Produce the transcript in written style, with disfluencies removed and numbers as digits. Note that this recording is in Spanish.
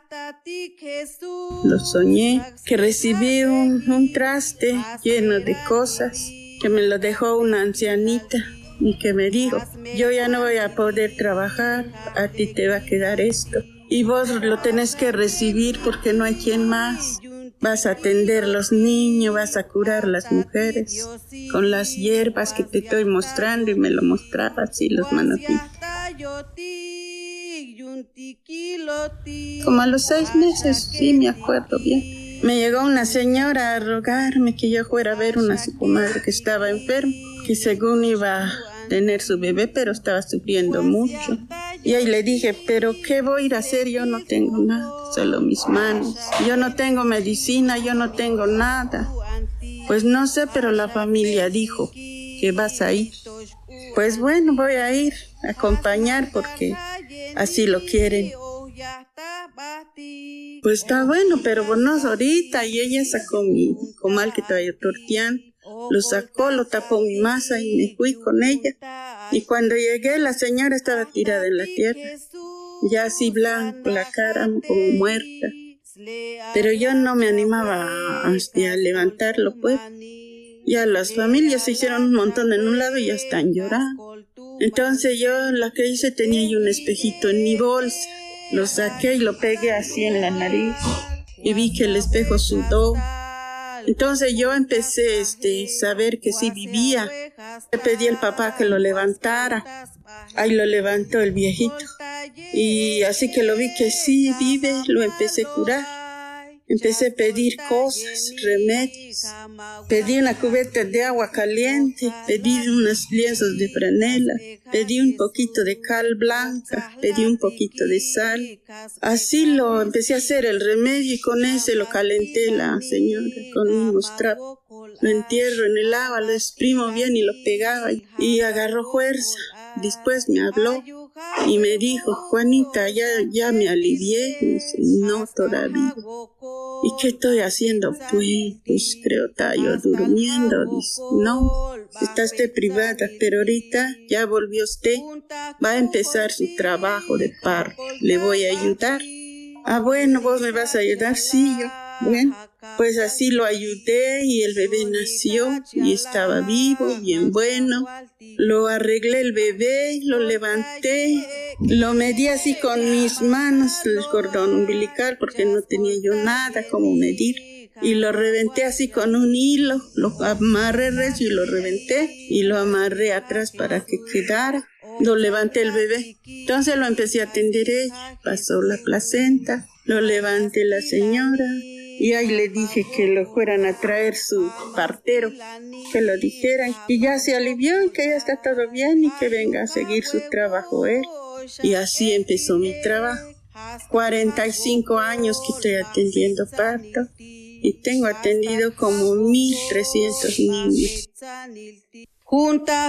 Lo soñé, que recibí un traste lleno de cosas, que me lo dejó una ancianita y que me dijo, yo ya no voy a poder trabajar, a ti te va a quedar esto. Y vos lo tenés que recibir porque no hay quien más. Vas a atender los niños, vas a curar las mujeres con las hierbas que te estoy mostrando, y me lo mostraba así los manotitos. Como a los 6 meses, sí me acuerdo bien. Me llegó una señora a rogarme que yo fuera a ver una su comadre que estaba enferma, que según iba a tener su bebé, pero estaba sufriendo mucho. Y ahí le dije, pero ¿qué voy a ir a hacer? Yo no tengo nada, solo mis manos. Yo no tengo medicina, yo no tengo nada. Pues no sé, pero la familia dijo que vas a ir. Pues bueno, voy a ir a acompañar porque así lo quieren. Pues está bueno, pero bueno, ahorita. Y ella sacó mi comal que traía torteando. Lo sacó, lo tapó mi masa y me fui con ella. Y cuando llegué, la señora estaba tirada en la tierra, ya así blanco, la cara como muerta. Pero yo no me animaba a levantarlo, pues. Ya las familias se hicieron un montón en un lado y ya están llorando. Entonces yo lo que hice, tenía yo un espejito en mi bolsa. Lo saqué y lo pegué así en la nariz. Y vi que el espejo sudó. Entonces yo empecé a saber que sí vivía. Le pedí al papá que lo levantara. Ahí lo levantó el viejito. Y así que lo vi que sí vive, lo empecé a curar. Empecé a pedir cosas, remedios. Pedí una cubeta de agua caliente, pedí unos lienzos de franela, pedí un poquito de cal blanca, pedí un poquito de sal. Así lo empecé a hacer el remedio y con ese lo calenté la señora con unos trapos. Lo entierro en el agua, lo exprimo bien y lo pegaba y agarró fuerza. Después me habló y me dijo, Juanita, ya me alivié. Y dice, no, todavía. ¿Y qué estoy haciendo? Pues creo que estaba yo durmiendo. Dice, no, está usted privada, pero ahorita ya volvió usted. Va a empezar su trabajo de parto. Le voy a ayudar. Ah, bueno, ¿vos me vas a ayudar? Sí, yo. Bueno, pues así lo ayudé y el bebé nació y estaba vivo, bien bueno. Lo arreglé el bebé, lo levanté, lo medí así con mis manos, el cordón umbilical, porque no tenía yo nada como medir. Y lo reventé así con un hilo, lo amarré recio y lo reventé y lo amarré atrás para que quedara. Lo levanté el bebé. Entonces lo empecé a atender ella, pasó la placenta, lo levanté la señora. Y ahí le dije que lo fueran a traer su partero, que lo dijeran. Y ya se alivió, que ya está todo bien y que venga a seguir su trabajo él. Y así empezó mi trabajo. 45 años que estoy atendiendo parto y tengo atendido como 1.300 niños.